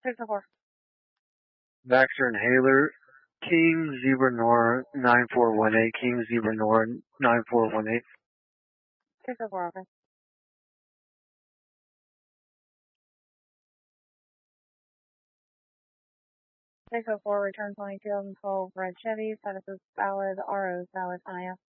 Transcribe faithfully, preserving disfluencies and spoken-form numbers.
six oh four. Baxter and Haler, King Zebra Nor nine four one eight, King Zebra Nor nine four one eight. six oh four, okay. six oh four, return twenty two twelve red Chevy, status is valid, R O is valid, I F.